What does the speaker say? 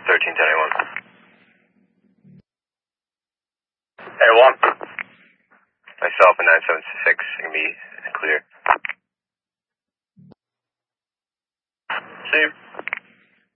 Air 1. Myself and 976 can be clear. See you.